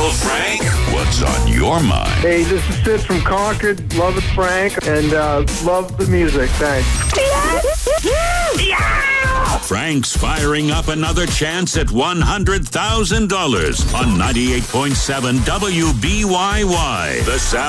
Frank, what's on your mind? Hey, this is Sid from Concord. Love it, Frank, and love the music. Thanks. Frank's firing up another chance at $100,000 on 98.7 WBYY. The sound